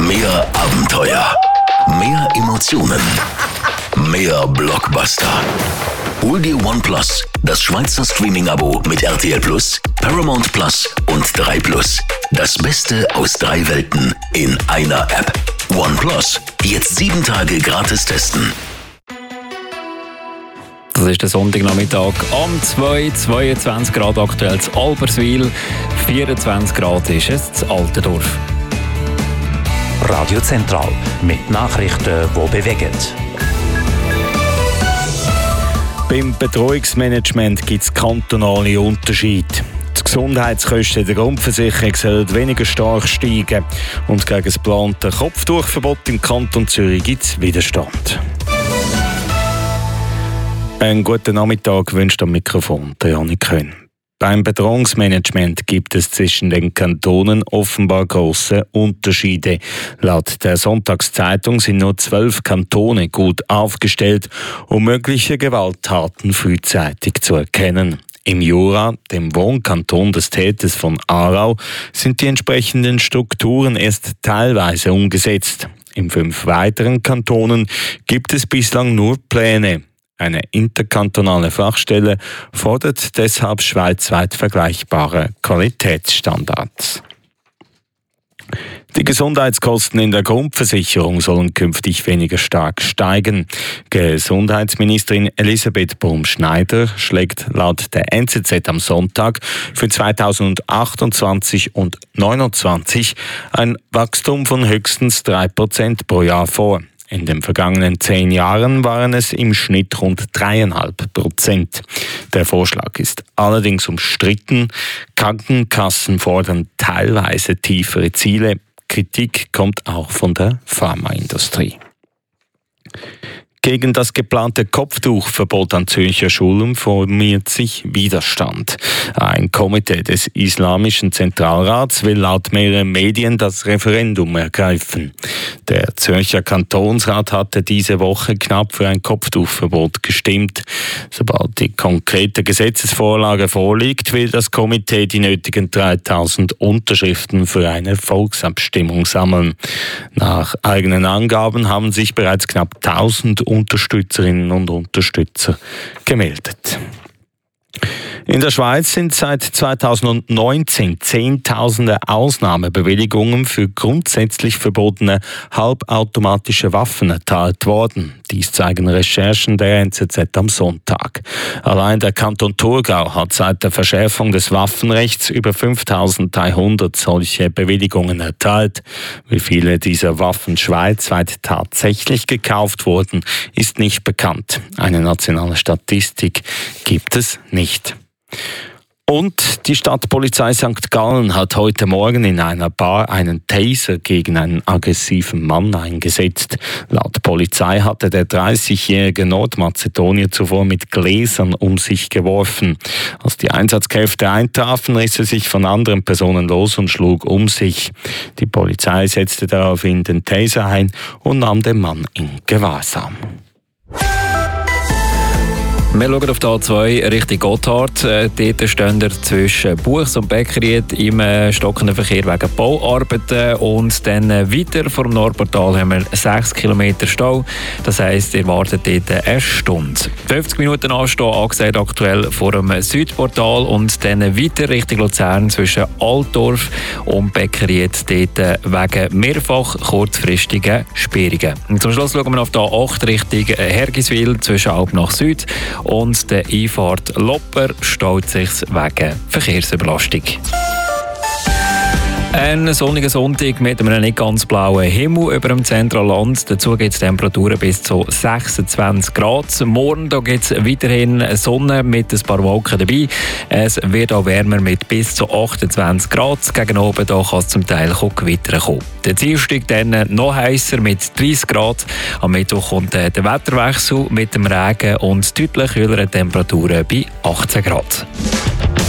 Mehr Abenteuer. Mehr Emotionen. Mehr Blockbuster. Hol dir OnePlus, das Schweizer Streaming-Abo mit RTL Plus, Paramount Plus und 3 Plus. Das Beste aus 3 Welten in einer App. OnePlus. Jetzt 7 Tage gratis testen. Das ist der Sonntagnachmittag am 22 Grad aktuell in Alberswil, 24 Grad ist es in Altendorf. Radio Zentral mit Nachrichten, die bewegen. Beim Betreuungsmanagement gibt es kantonale Unterschiede. Die Gesundheitskosten der Grundversicherung sollen weniger stark steigen und gegen das geplante Kopftuchverbot im Kanton Zürich gibt es Widerstand. Einen guten Nachmittag wünscht am Mikrofon der Janik Köhn. Beim Bedrohungsmanagement gibt es zwischen den Kantonen offenbar grosse Unterschiede. Laut der Sonntagszeitung sind nur 12 Kantone gut aufgestellt, um mögliche Gewalttaten frühzeitig zu erkennen. Im Jura, dem Wohnkanton des Täters von Aarau, sind die entsprechenden Strukturen erst teilweise umgesetzt. In 5 weiteren Kantonen gibt es bislang nur Pläne. Eine interkantonale Fachstelle fordert deshalb schweizweit vergleichbare Qualitätsstandards. Die Gesundheitskosten in der Grundversicherung sollen künftig weniger stark steigen. Gesundheitsministerin Elisabeth Brum-Schneider schlägt laut der NZZ am Sonntag für 2028 und 2029 ein Wachstum von höchstens 3% pro Jahr vor. In den vergangenen 10 Jahren waren es im Schnitt rund 3,5%. Der Vorschlag ist allerdings umstritten. Krankenkassen fordern teilweise tiefere Ziele. Kritik kommt auch von der Pharmaindustrie. Gegen das geplante Kopftuchverbot an Zürcher Schulen formiert sich Widerstand. Ein Komitee des Islamischen Zentralrats will laut mehreren Medien das Referendum ergreifen. Der Zürcher Kantonsrat hatte diese Woche knapp für ein Kopftuchverbot gestimmt. Sobald die konkrete Gesetzesvorlage vorliegt, will das Komitee die nötigen 3000 Unterschriften für eine Volksabstimmung sammeln. Nach eigenen Angaben haben sich bereits knapp 1000 Unterstützerinnen und Unterstützer gemeldet. In der Schweiz sind seit 2019 Zehntausende Ausnahmebewilligungen für grundsätzlich verbotene halbautomatische Waffen erteilt worden. Dies zeigen Recherchen der NZZ am Sonntag. Allein der Kanton Thurgau hat seit der Verschärfung des Waffenrechts über 5300 solche Bewilligungen erteilt. Wie viele dieser Waffen schweizweit tatsächlich gekauft wurden, ist nicht bekannt. Eine nationale Statistik gibt es nicht. Und die Stadtpolizei St. Gallen hat heute Morgen in einer Bar einen Taser gegen einen aggressiven Mann eingesetzt. Laut Polizei hatte der 30-jährige Nordmazedonier zuvor mit Gläsern um sich geworfen. Als die Einsatzkräfte eintrafen, riss er sich von anderen Personen los und schlug um sich. Die Polizei setzte daraufhin den Taser ein und nahm den Mann in Gewahrsam. Wir schauen auf die A2 Richtung Gotthard. Dort stehen wir zwischen Buchs und Beckeried im stockenden Verkehr wegen Bauarbeiten. Und dann weiter vor dem Nordportal haben wir 6 Kilometer Stau. Das heisst, ihr wartet dort eine Stunde. 50 Minuten Anstehen angesagt aktuell vor dem Südportal. Und dann weiter Richtung Luzern zwischen Altdorf und Beckeried. Dort wegen mehrfach kurzfristigen Sperrungen. Und zum Schluss schauen wir auf die A8 Richtung Hergiswil zwischen Alp nach Süd. Und der Einfahrt Lopper staut sich wegen Verkehrsüberlastung. Ein sonniger Sonntag mit einem nicht ganz blauen Himmel über dem Zentralland. Dazu gibt es Temperaturen bis zu 26 Grad. Morgen gibt es weiterhin Sonne mit ein paar Wolken dabei. Es wird auch wärmer mit bis zu 28 Grad. Gegen oben kann es zum Teil Gewitter kommen. Der Dienstag dann noch heißer mit 30 Grad. Am Mittwoch kommt der Wetterwechsel mit dem Regen und deutlich höheren Temperaturen bei 18 Grad.